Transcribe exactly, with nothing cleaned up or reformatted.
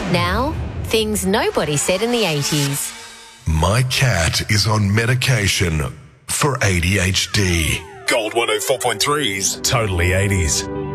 Now, things nobody said in the eighties. My cat is on medication for A D H D. Gold one oh four point three's Totally eighties.